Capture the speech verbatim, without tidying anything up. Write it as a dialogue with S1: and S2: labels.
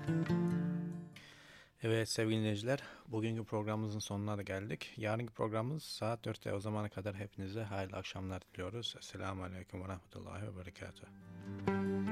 S1: Evet sevgili dinleyiciler, bugünkü programımızın sonuna da geldik. Yarınki programımız saat dörtte. O zamana kadar hepinize hayırlı akşamlar diliyoruz. Esselamu Aleyküm ve Rahmetullahi ve Berekatuhu.